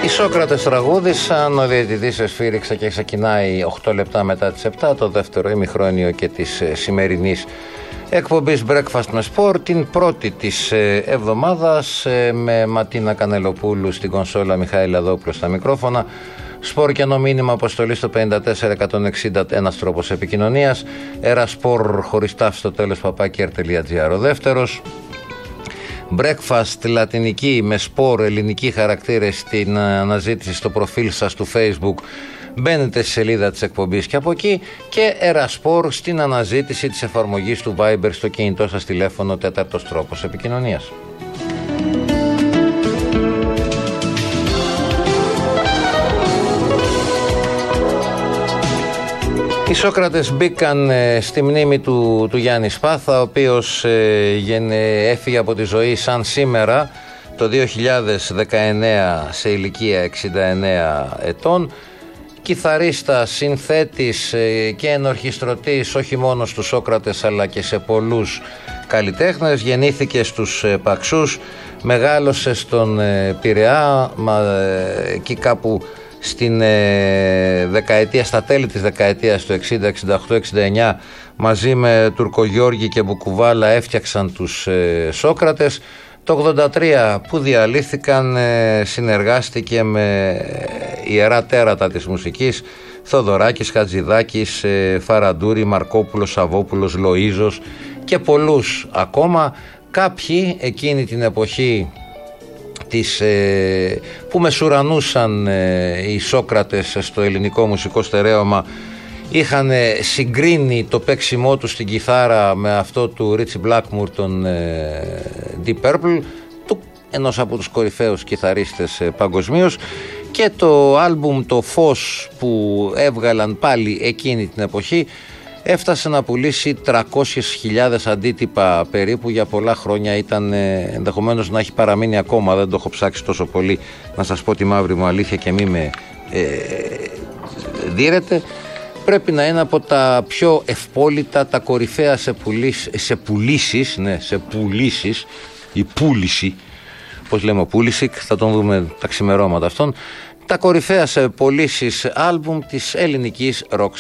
Οι Σόκρατες τραγούδησαν, ο διαιτητής εσφύριξε και ξεκινάει 8 λεπτά μετά τις 7 το δεύτερο ημιχρόνιο και της σημερινής εκπομπής Breakfast με Sport, την πρώτη της εβδομάδας, με Ματίνα Κανελοπούλου στην κονσόλα, Μιχαήλ Αδόπουλο στα μικρόφωνα. Σπορ και μήνυμα αποστολή στο 54-160, ένας τρόπος επικοινωνίας. Ερασπορ χωρίς τάφη στο τέλος, @rtl.gr. Ο δεύτερος. Breakfast λατινική με σπορ ελληνική χαρακτήρες στην αναζήτηση στο προφίλ σας του Facebook. Μπαίνετε στη σελίδα της εκπομπής και από εκεί, και Ερασπορ στην αναζήτηση της εφαρμογής του Viber στο κινητό σας τηλέφωνο, τέταρτος τρόπος επικοινωνίας. Οι Σόκρατες μπήκαν στη μνήμη του Γιάννη Σπάθα, ο οποίος έφυγε από τη ζωή σαν σήμερα το 2019 σε ηλικία 69 ετών. Κιθαρίστας, συνθέτης και ενορχιστρωτής όχι μόνο στους Σόκρατες αλλά και σε πολλούς καλλιτέχνες. Γεννήθηκε στους Παξούς, μεγάλωσε στον Πειραιά, εκεί κάπου στην δεκαετία, στα τέλη της δεκαετίας του 60, 68, 69, μαζί με Τουρκογιώργη και Μπουκουβάλα έφτιαξαν τους Σόκρατες. Το 83 που διαλύθηκαν, συνεργάστηκε με ιερά τέρατα της μουσικής, Θοδωράκης, Χατζηδάκης, Φαραντούρη, Μαρκόπουλος, Σαββόπουλος, Λοΐζος και πολλούς ακόμα. Κάποιοι εκείνη την εποχή που μεσουρανούσαν οι Σόκρατες στο ελληνικό μουσικό στερέωμα είχαν συγκρίνει το παίξιμό του στην κιθάρα με αυτό του Ρίτσι Μπλάκμουρ, τον Deep Purple, ενός από τους κορυφαίους κιθαρίστες παγκοσμίως, και το άλμπουμ το Φως που έβγαλαν πάλι εκείνη την εποχή έφτασε να πουλήσει 300.000 αντίτυπα περίπου. Για πολλά χρόνια ήταν, ενδεχομένως να έχει παραμείνει ακόμα, δεν το έχω ψάξει τόσο πολύ να σας πω τη μαύρη μου αλήθεια και μη με δίρετε. Πρέπει να είναι από τα πιο ευπόλυτα, τα κορυφαία σε πουλήσεις, η πούληση, πώς λέμε ο Πούλησικ, θα τον δούμε τα ξημερώματα αυτών, τα κορυφαία σε πωλήσεις άλμπουμ της ελληνικής ροκ